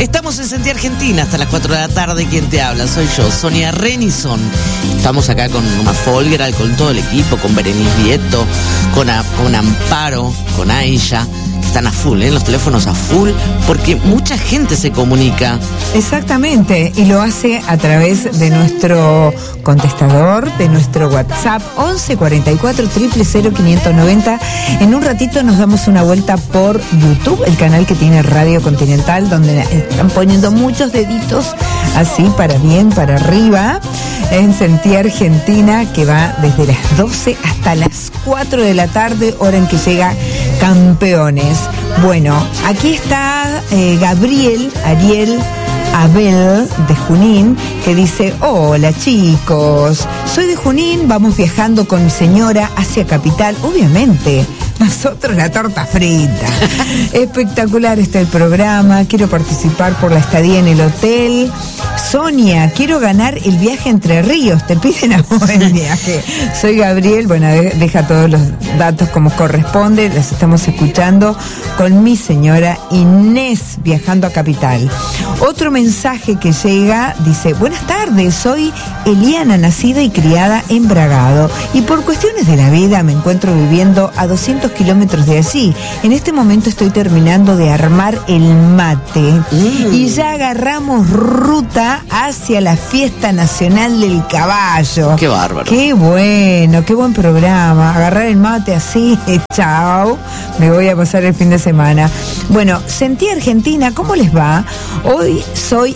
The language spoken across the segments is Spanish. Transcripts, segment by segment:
Estamos en Sentir Argentina hasta las 4 de la tarde. ¿Quién te habla? Soy yo, Sonia Renison. Estamos acá con Uma Folgeral, con todo el equipo, con Berenice Vieto, con Amparo, con Aisha. Están a full, los teléfonos a full, porque mucha gente se comunica. Exactamente, y lo hace a través de nuestro contestador, de nuestro WhatsApp, 11 44 000 590. En un ratito nos damos una vuelta por YouTube, el canal que tiene Radio Continental, donde están poniendo muchos deditos así, para bien, para arriba, en Sentir Argentina, que va desde las 12 hasta las 4 de la tarde, hora en que llega Campeones. Bueno, aquí está Gabriel Ariel Abel de Junín, que dice: hola chicos, soy de Junín, vamos viajando con mi señora hacia Capital, obviamente. Nosotros la torta frita. Espectacular está el programa. Quiero participar por la estadía en el hotel. Sonia, quiero ganar el viaje Entre Ríos. Te piden a vos el viaje. Soy Gabriel. Bueno, deja todos los datos como corresponde. Las estamos escuchando con mi señora Inés, viajando a Capital. Otro mensaje que llega dice: buenas tardes, soy Eliana, nacida y criada en Bragado, y por cuestiones de la vida me encuentro viviendo a 200 kilómetros de allí. En este momento estoy terminando de armar el mate y ya agarramos ruta hacia la Fiesta Nacional del Caballo. ¡Qué bárbaro! ¡Qué bueno! ¡Qué buen programa! Agarrar el mate así, chao, me voy a pasar el fin de semana. Bueno, Sentí Argentina, ¿cómo les va? Hoy soy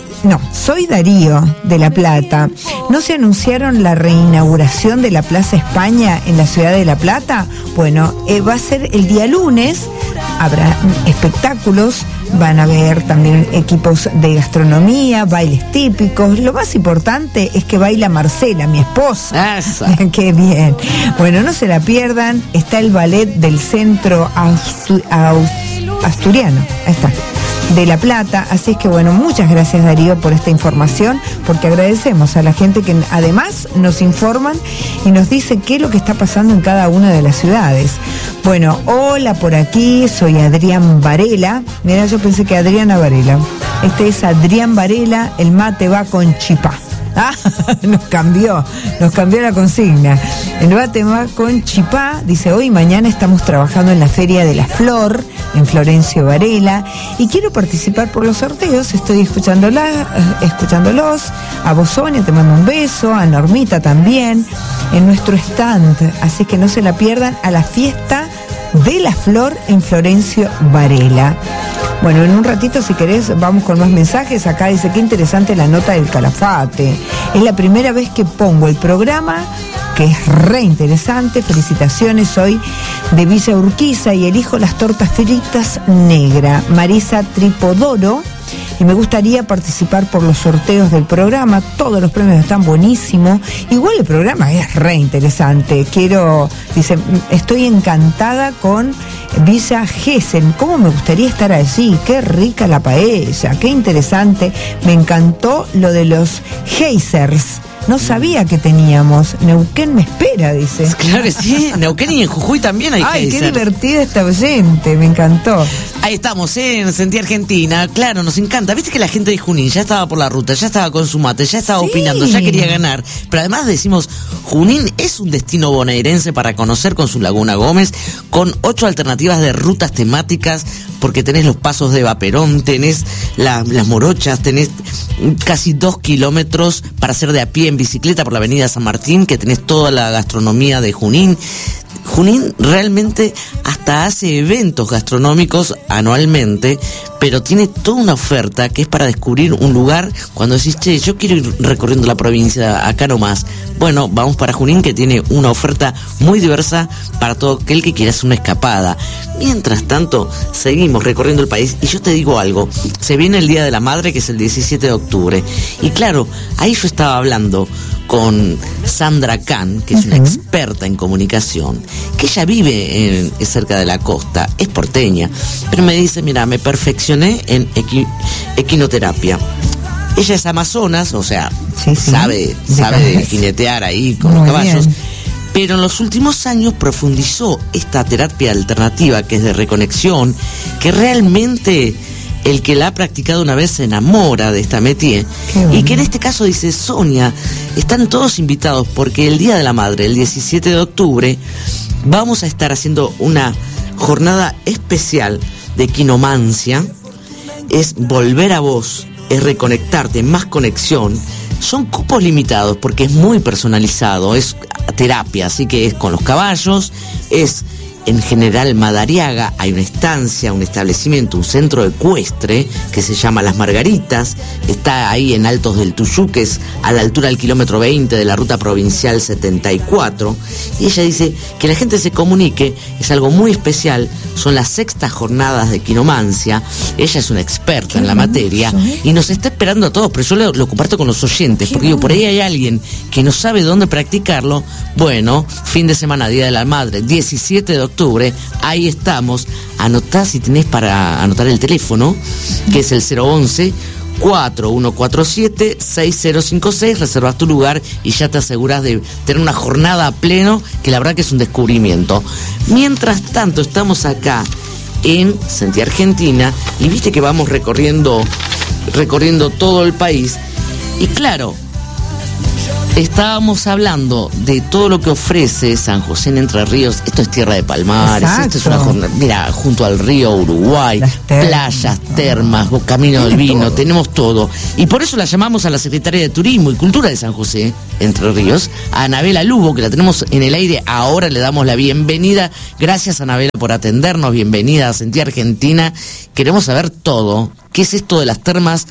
Darío de La Plata. ¿No se anunciaron la reinauguración de la Plaza España en la ciudad de La Plata? Bueno, va a ser el día lunes, habrá espectáculos, van a haber también equipos de gastronomía, bailes típicos. Lo más importante es que baila Marcela, mi esposa. ¡Qué bien! Bueno, no se la pierdan, está el ballet del Centro Asturiano, ahí está, de La Plata. Así es que bueno, muchas gracias Darío por esta información, porque agradecemos a la gente que además nos informan y nos dicen qué es lo que está pasando en cada una de las ciudades. Bueno, hola por aquí, soy Adrián Varela. Mira, yo pensé que Adriana Varela. Este es Adrián Varela, el mate va con chipá. Ah, nos cambió la consigna. El mate va con chipá. Dice: hoy y mañana estamos trabajando en la Feria de la Flor en Florencio Varela y quiero participar por los sorteos. Estoy escuchándolos. A vos, Sonia, te mando un beso, a Normita también, en nuestro stand, así que no se la pierdan, a la Fiesta de la Flor en Florencio Varela. Bueno, en un ratito, si querés, vamos con más mensajes. Acá dice: qué interesante la nota del Calafate. Es la primera vez que pongo el programa, que es re interesante. Felicitaciones, soy de Villa Urquiza y elijo las tortas fritas negra. Marisa Tripodoro. Y me gustaría participar por los sorteos del programa. Todos los premios están buenísimos. Igual el programa es re interesante. Dice, estoy encantada con Villa Gesell. ¿Cómo me gustaría estar allí? Qué rica la paella, qué interesante. Me encantó lo de los geysers. No sabía que teníamos. Neuquén me espera, dice. Claro que sí, Neuquén y en Jujuy también hay Ay, geyser. Qué divertida esta oyente, me encantó. Ahí estamos, en Sentir Argentina. Claro, nos encanta. Viste que la gente de Junín ya estaba por la ruta, ya estaba con su mate, ya estaba opinando, ya quería ganar. Pero además decimos, Junín es un destino bonaerense para conocer con su Laguna Gómez, con 8 alternativas de rutas temáticas, porque tenés los pasos de Vaperón, tenés las morochas, tenés casi 2 kilómetros para hacer de a pie en bicicleta por la avenida San Martín, que tenés toda la gastronomía de Junín. Junín realmente hasta hace eventos gastronómicos anualmente, pero tiene toda una oferta que es para descubrir un lugar cuando decís, che, yo quiero ir recorriendo la provincia acá nomás. Bueno, vamos para Junín, que tiene una oferta muy diversa para todo aquel que quiera hacer una escapada. Mientras tanto, seguimos recorriendo el país y yo te digo algo, se viene el Día de la Madre, que es el 17 de octubre. Y claro, ahí yo estaba hablando con Sandra Kahn, que es una experta en comunicación, que ella vive cerca de la costa, es porteña, pero me dice, mira, me perfeccioné en equinoterapia. Ella es amazonas, o sea, sabe de jinetear ahí con los caballos, pero en los últimos años profundizó esta terapia alternativa que es de reconexión, que realmente el que la ha practicado una vez se enamora de esta métier. Y que en este caso dice, Sonia, están todos invitados porque el Día de la Madre, el 17 de octubre, vamos a estar haciendo una jornada especial de quinomancia. Es volver a vos, es reconectarte, más conexión. Son cupos limitados porque es muy personalizado, es terapia, así que es con los caballos, es en General Madariaga, hay una estancia, un establecimiento, un centro ecuestre que se llama Las Margaritas, está ahí en Altos del Tuyú, que es a la altura del kilómetro 20 de la ruta provincial 74, y ella dice que la gente se comunique, es algo muy especial, son las 6ª jornadas de quinomancia, ella es una experta en la materia, y nos está esperando a todos, pero yo lo comparto con los oyentes, porque digo, por ahí hay alguien que no sabe dónde practicarlo. Bueno, fin de semana, Día de la Madre, 17 de octubre, ahí estamos. Anotá si tenés para anotar el teléfono, que es el 011-4147-6056, reservas tu lugar y ya te aseguras de tener una jornada a pleno, que la verdad que es un descubrimiento. Mientras tanto, estamos acá en Sentí Argentina, y viste que vamos recorriendo todo el país, y claro, estábamos hablando de todo lo que ofrece San José en Entre Ríos. Esto es tierra de palmares. Exacto. Esto es una jornada, mira, junto al río Uruguay, playas, termas, camino del vino, tenemos todo. Y por eso la llamamos a la secretaria de Turismo y Cultura de San José, Entre Ríos, a Anabela Lugo, que la tenemos en el aire. Ahora le damos la bienvenida. Gracias, Anabela, por atendernos. Bienvenida a Sentí Argentina. Queremos saber todo. ¿Qué es esto de las termas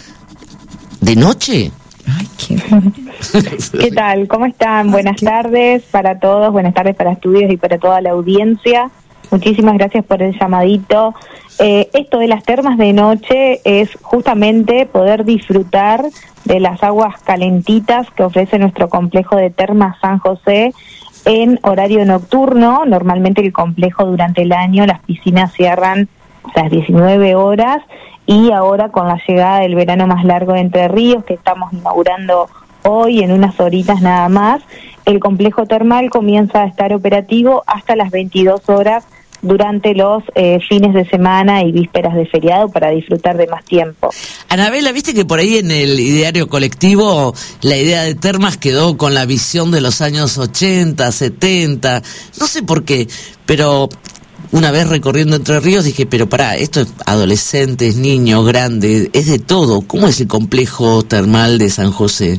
de noche? Ay, qué... ¿Qué tal? ¿Cómo están? Buenas tardes para todos, buenas tardes para Estudios y para toda la audiencia. Muchísimas gracias por el llamadito. Esto de las termas de noche es justamente poder disfrutar de las aguas calentitas que ofrece nuestro complejo de termas San José en horario nocturno. Normalmente el complejo durante el año, las piscinas cierran a las 19 horas, y ahora con la llegada del verano más largo de Entre Ríos, que estamos inaugurando hoy en unas horitas nada más, el complejo termal comienza a estar operativo hasta las 22 horas durante los fines de semana y vísperas de feriado, para disfrutar de más tiempo. Anabela, viste que por ahí en el ideario colectivo la idea de termas quedó con la visión de los años 80, 70, no sé por qué, pero una vez recorriendo Entre Ríos dije, pero pará, esto es adolescentes, niños, grandes, es de todo. ¿Cómo es el complejo termal de San José?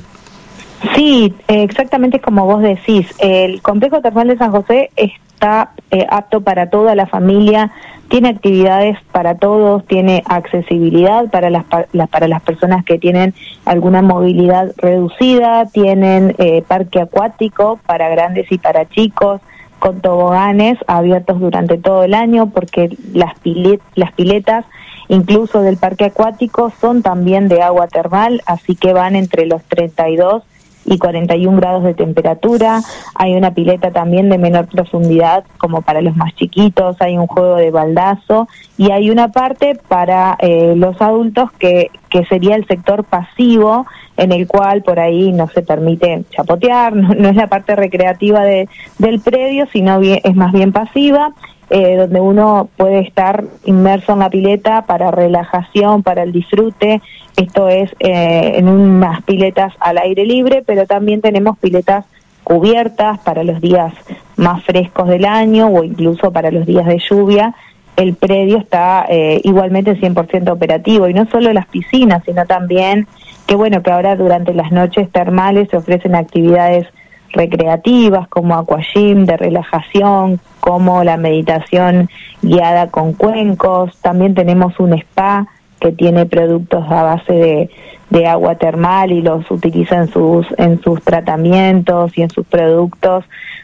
Sí, exactamente como vos decís. El complejo termal de San José está apto para toda la familia, tiene actividades para todos, tiene accesibilidad para las personas que tienen alguna movilidad reducida, tienen parque acuático para grandes y para chicos, con toboganes abiertos durante todo el año, porque las piletas, incluso del parque acuático, son también de agua termal, así que van entre los 32 y 41 grados de temperatura. Hay una pileta también de menor profundidad, como para los más chiquitos, hay un juego de baldazo, y hay una parte para los adultos que sería el sector pasivo, en el cual por ahí no se permite chapotear, no es la parte recreativa del predio, sino es más bien pasiva, donde uno puede estar inmerso en la pileta para relajación, para el disfrute. Esto es en unas piletas al aire libre, pero también tenemos piletas cubiertas para los días más frescos del año o incluso para los días de lluvia. El predio está igualmente 100% operativo, y no solo las piscinas, sino también que ahora durante las noches termales se ofrecen actividades recreativas como aquagym, de relajación, como la meditación guiada con cuencos. También tenemos un spa que tiene productos a base de agua termal y los utiliza en sus tratamientos y en sus productos.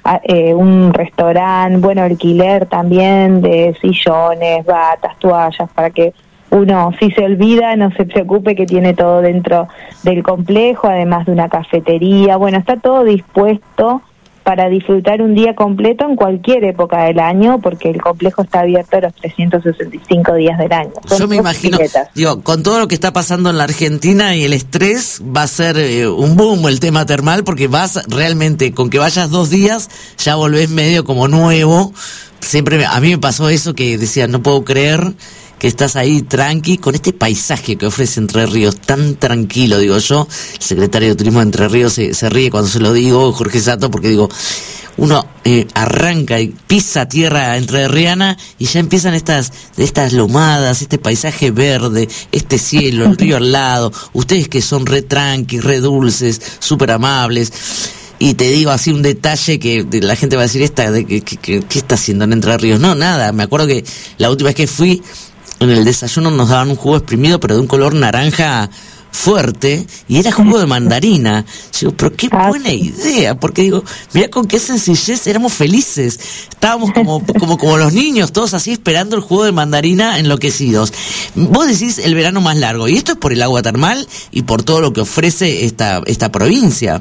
Un restaurante, alquiler también de sillones, batas, toallas, para que uno, si se olvida, no se preocupe, que tiene todo dentro del complejo, además de una cafetería. Está todo dispuesto para disfrutar un día completo en cualquier época del año, porque el complejo está abierto los 365 días del año. Yo me imagino, con todo lo que está pasando en la Argentina y el estrés, va a ser un boom el tema termal, porque vas realmente, con que vayas 2 días, ya volvés medio como nuevo. Siempre a mí me pasó eso, que decía, no puedo creer que estás ahí tranqui, con este paisaje que ofrece Entre Ríos, tan tranquilo, digo yo. El secretario de Turismo de Entre Ríos se ríe cuando se lo digo, Jorge Sato, porque digo, uno arranca y pisa tierra entrerriana y ya empiezan estas lomadas, este paisaje verde, este cielo, el río al lado, ustedes que son re tranqui, re dulces, súper amables. Y te digo así un detalle que la gente va a decir, ¿qué está haciendo en Entre Ríos? No, nada, me acuerdo que la última vez que fui, en el desayuno nos daban un jugo exprimido, pero de un color naranja fuerte, y era jugo de mandarina. Yo digo, pero qué buena idea, porque digo, mira con qué sencillez éramos felices. Estábamos como los niños, todos así esperando el jugo de mandarina, enloquecidos. Vos decís el verano más largo, y esto es por el agua termal y por todo lo que ofrece esta provincia.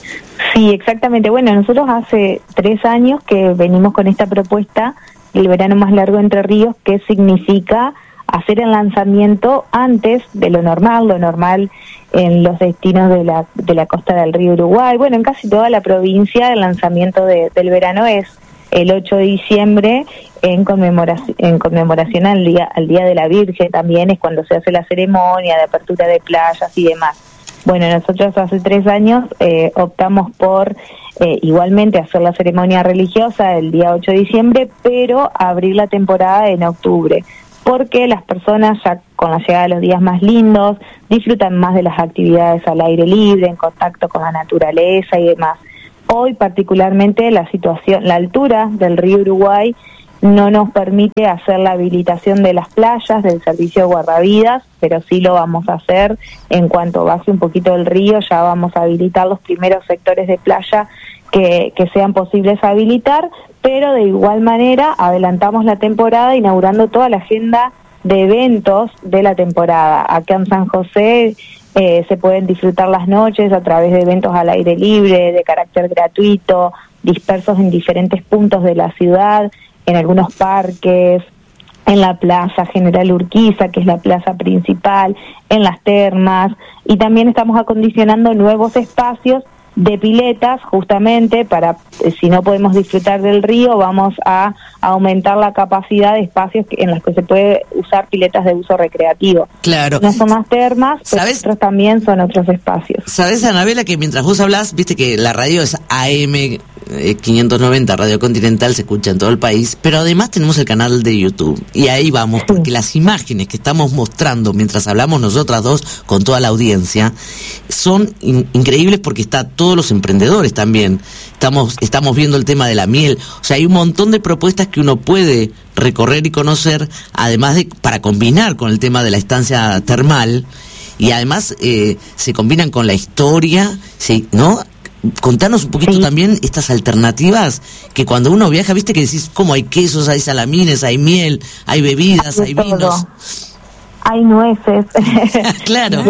Sí, exactamente. Bueno, nosotros hace 3 años que venimos con esta propuesta, el verano más largo Entre Ríos, que significa hacer el lanzamiento antes de lo normal en los destinos de la costa del río Uruguay. Bueno, en casi toda la provincia el lanzamiento del verano es el 8 de diciembre en conmemoración al Día de la Virgen. También es cuando se hace la ceremonia de apertura de playas y demás. Bueno, nosotros hace 3 años optamos por igualmente hacer la ceremonia religiosa el día 8 de diciembre, pero abrir la temporada en octubre, porque las personas ya con la llegada de los días más lindos disfrutan más de las actividades al aire libre, en contacto con la naturaleza y demás. Hoy particularmente la altura del río Uruguay no nos permite hacer la habilitación de las playas del servicio de guardavidas, pero sí lo vamos a hacer en cuanto baje un poquito el río. Ya vamos a habilitar los primeros sectores de playa que sean posibles habilitar, pero de igual manera adelantamos la temporada inaugurando toda la agenda de eventos de la temporada. Acá en San José se pueden disfrutar las noches a través de eventos al aire libre, de carácter gratuito, dispersos en diferentes puntos de la ciudad, en algunos parques, en la Plaza General Urquiza, que es la plaza principal, en las termas, y también estamos acondicionando nuevos espacios de piletas, justamente para, si no podemos disfrutar del río, vamos a aumentar la capacidad de espacios en los que se puede usar piletas de uso recreativo. Claro. No son más termas, pero otros también son otros espacios. ¿Sabés, Anabela, que mientras vos hablás, viste que la radio es AM 590, Radio Continental, se escucha en todo el país, pero además tenemos el canal de YouTube, y ahí vamos, porque las imágenes que estamos mostrando mientras hablamos nosotras dos con toda la audiencia son increíbles, porque está todos los emprendedores también. Estamos viendo el tema de la miel, o sea, hay un montón de propuestas que uno puede recorrer y conocer, además para combinar con el tema de la estancia termal, y además se combinan con la historia, ¿sí? ¿No? Contanos un poquito también estas alternativas que cuando uno viaja, viste que decís, ¿cómo hay quesos, hay salamines, hay miel, hay bebidas, hay vinos? Hay nueces. Claro.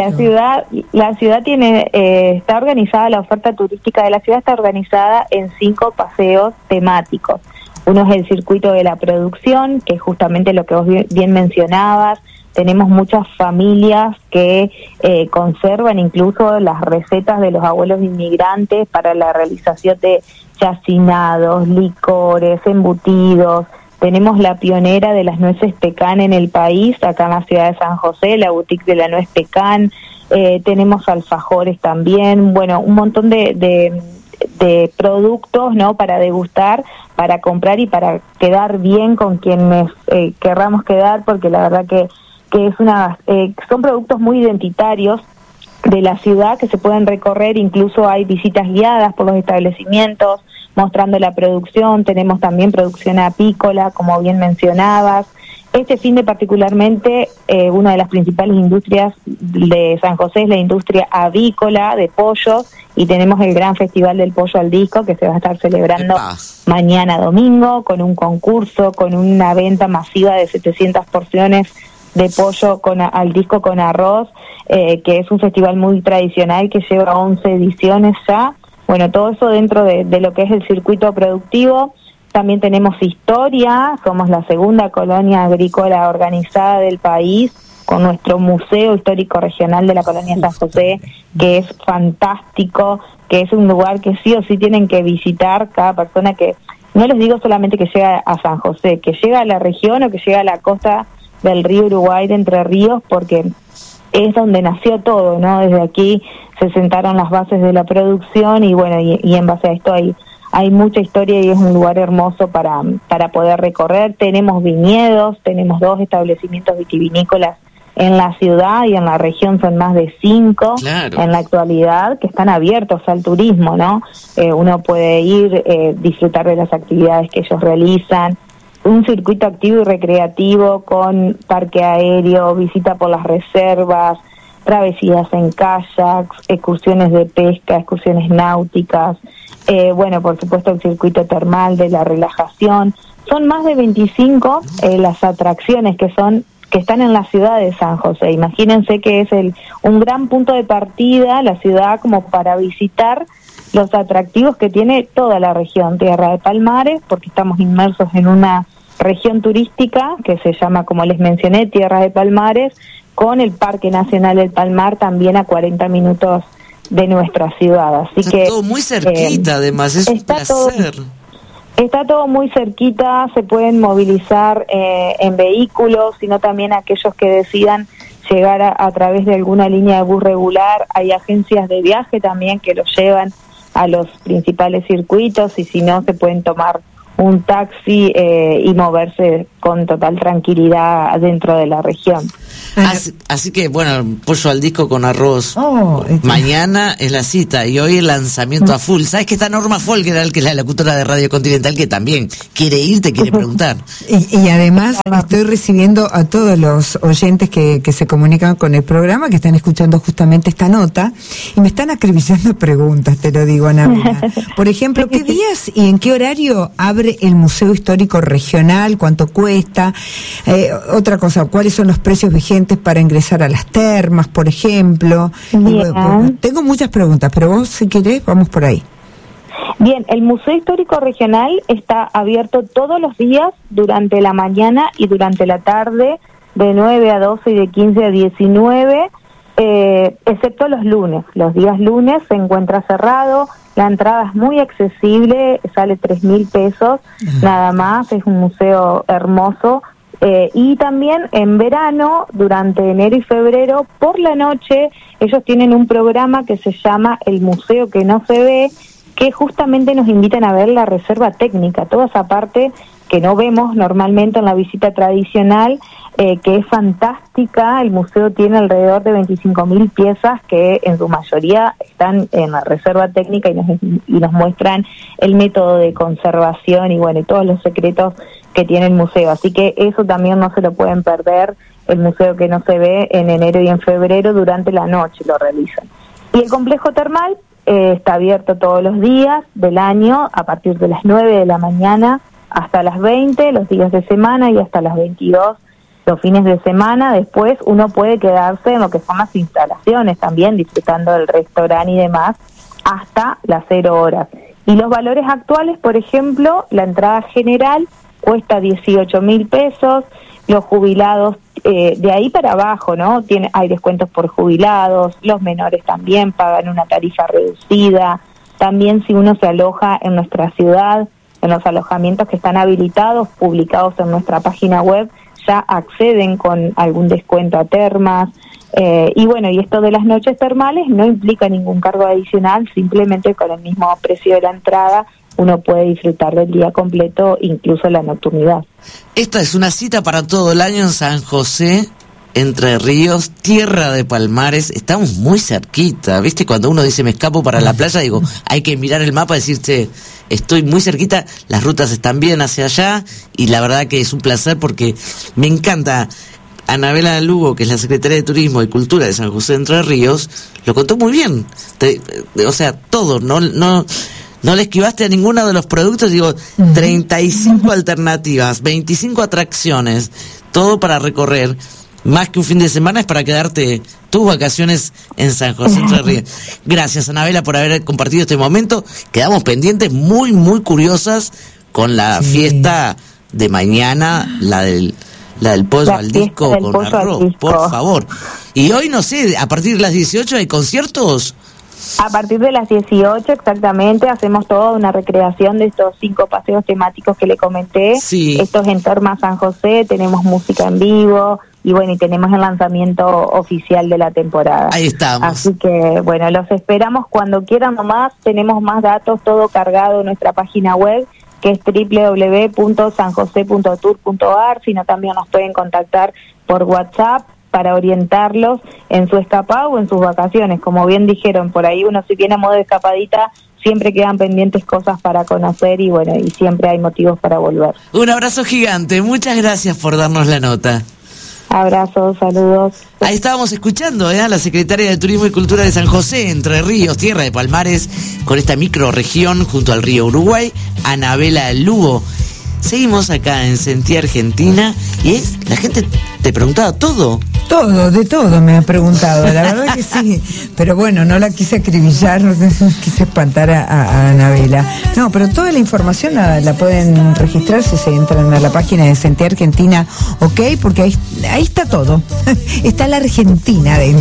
La ciudad tiene, está organizada, la oferta turística de la ciudad está organizada en 5 paseos temáticos. Uno es el circuito de la producción, que es justamente lo que vos bien mencionabas. Tenemos muchas familias que conservan incluso las recetas de los abuelos inmigrantes para la realización de chacinados, licores, embutidos. Tenemos la pionera de las nueces pecan en el país, acá en la ciudad de San José, la boutique de la nuez pecan. Tenemos alfajores también, bueno, un montón de productos, ¿no?, para degustar, para comprar y para quedar bien con quienes querramos quedar, porque la verdad que es son productos muy identitarios de la ciudad que se pueden recorrer. Incluso hay visitas guiadas por los establecimientos mostrando la producción. Tenemos también producción apícola, como bien mencionabas. Este fin de particularmente, una de las principales industrias de San José es la industria avícola de pollos, y tenemos el gran Festival del Pollo al Disco, que se va a estar celebrando mañana domingo, con un concurso, con una venta masiva de 700 porciones de pollo al disco con arroz, que es un festival muy tradicional que lleva 11 ediciones ya. Bueno, todo eso dentro de lo que es el circuito productivo. También tenemos historia, somos la segunda colonia agrícola organizada del país, con nuestro Museo Histórico Regional de la Colonia San José, que es fantástico, que es un lugar que sí o sí tienen que visitar cada persona que, no les digo solamente que llega a San José, que llega a la región o que llega a la costa del río Uruguay de Entre Ríos, porque es donde nació todo, ¿no? Desde aquí se sentaron las bases de la producción y bueno, y en base a esto hay mucha historia y es un lugar hermoso para poder recorrer. Tenemos viñedos, tenemos 2 establecimientos vitivinícolas en la ciudad y en la región son más de 5 en la actualidad que están abiertos al turismo, ¿no? Uno puede ir, disfrutar de las actividades que ellos realizan, un circuito activo y recreativo con parque aéreo, visita por las reservas, travesías en kayaks, excursiones de pesca, excursiones náuticas, bueno, por supuesto el circuito termal de la relajación. Son más de 25 las atracciones que están en la ciudad de San José. Imagínense que es un gran punto de partida la ciudad como para visitar los atractivos que tiene toda la región Tierra de Palmares, porque estamos inmersos en una región turística que se llama, como les mencioné, Tierra de Palmares, con el Parque Nacional del Palmar también a 40 minutos de nuestra ciudad. Así está que todo muy cerquita, además, es un placer. Está todo muy cerquita, se pueden movilizar en vehículos, sino también aquellos que decidan llegar a través de alguna línea de bus regular. Hay agencias de viaje también que los llevan a los principales circuitos y si no se pueden tomar un taxi y moverse con total tranquilidad dentro de la región. Así que, bueno, pollo al disco con arroz. Mañana es la cita y hoy el lanzamiento a full. ¿Sabes que está Norma Folger, que es la locutora de Radio Continental, que también quiere ir, te quiere preguntar? Y además estoy recibiendo a todos los oyentes que se comunican con el programa, que están escuchando justamente esta nota, y me están acribillando preguntas, te lo digo, Anabela. Por ejemplo, ¿qué días y en qué horario abre el Museo Histórico Regional? ¿Cuánto cuesta? Otra cosa, ¿cuáles son los precios vigentes para ingresar a las termas, por ejemplo? Tengo muchas preguntas, pero vos, si querés, vamos por ahí. Bien, el Museo Histórico Regional está abierto todos los días durante la mañana y durante la tarde, de 9 a 12 y de 15 a 19, excepto los lunes. Los días lunes se encuentra cerrado, la entrada es muy accesible, sale 3.000 pesos, nada más, es un museo hermoso. Y también en verano, durante enero y febrero, por la noche, ellos tienen un programa que se llama El Museo que no se ve, que justamente nos invitan a ver la reserva técnica, toda esa parte que no vemos normalmente en la visita tradicional, que es fantástica. El museo tiene alrededor de 25.000 piezas que en su mayoría están en la reserva técnica y nos muestran el método de conservación y bueno, y todos los secretos que tiene el museo. Así que eso también no se lo pueden perder, el museo que no se ve en enero y en febrero, durante la noche lo realizan. Y el complejo termal está abierto todos los días del año, a partir de las 9 de la mañana hasta las 20, los días de semana, y hasta las 22 los fines de semana. Después uno puede quedarse en lo que son las instalaciones también, disfrutando del restaurante y demás, hasta las 0 horas. Y los valores actuales, por ejemplo, la entrada general cuesta 18.000 pesos, los jubilados, de ahí para abajo, ¿no? Hay descuentos por jubilados, los menores también pagan una tarifa reducida. También si uno se aloja en nuestra ciudad, en los alojamientos que están habilitados, publicados en nuestra página web, ya acceden con algún descuento a termas. Y bueno, y esto de las noches termales no implica ningún cargo adicional, simplemente con el mismo precio de la entrada uno puede disfrutar del día completo, incluso la nocturnidad. Esta es una cita para todo el año en San José, Entre Ríos, Tierra de Palmares. Estamos muy cerquita, ¿viste? Cuando uno dice me escapo para la playa, digo, hay que mirar el mapa y decirte, estoy muy cerquita, las rutas están bien hacia allá, y la verdad que es un placer porque me encanta. Anabela Lugo, que es la secretaria de Turismo y Cultura de San José de Entre Ríos, lo contó muy bien. O sea, todo, no le esquivaste a ninguno de los productos, digo, 35 alternativas, 25 atracciones, todo para recorrer. Más que un fin de semana, es para quedarte tus vacaciones en San José Entre Ríos. Gracias, Anabela, por haber compartido este momento. Quedamos pendientes, muy, muy curiosas con la fiesta de mañana, la del pollo al disco con arroz, por favor. Y hoy, no sé, a partir de las 18 hay conciertos. A partir de las 18 exactamente hacemos toda una recreación de estos 5 paseos temáticos que le comenté. Sí. Esto es en Termas San José, tenemos música en vivo y bueno, y tenemos el lanzamiento oficial de la temporada. Ahí estamos. Así que bueno, los esperamos cuando quieran nomás, tenemos más datos, todo cargado en nuestra página web, que es www.sanjose.tour.ar, sino también nos pueden contactar por WhatsApp para orientarlos en su escapada o en sus vacaciones. Como bien dijeron, por ahí uno si viene a modo de escapadita, siempre quedan pendientes cosas para conocer y bueno, y siempre hay motivos para volver. Un abrazo gigante, muchas gracias por darnos la nota. Abrazos, saludos. Ahí estábamos escuchando a la secretaria de Turismo y Cultura de San José, Entre Ríos, Tierra de Palmares, con esta microrregión junto al río Uruguay, Anabela Lugo. Seguimos acá en Sentí Argentina y la gente te preguntaba todo. Todo, de todo me ha preguntado, la verdad que sí, pero bueno, no la quise acribillar, no quise espantar a Anabela. No, pero toda la información la pueden registrar si se entran a la página de Sentí Argentina, ok, porque ahí está todo, está la Argentina dentro.